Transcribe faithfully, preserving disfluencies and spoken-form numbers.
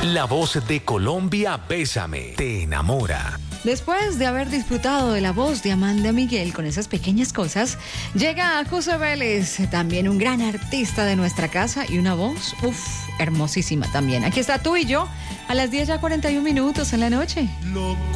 La voz de Colombia, Bésame, te enamora. Después de haber disfrutado de la voz de Amanda Miguel con esas pequeñas cosas, llega José Vélez, también un gran artista de nuestra casa y una voz, uff, hermosísima también. Aquí está Tú y Yo, a las diez ya cuarenta y un minutos en la noche.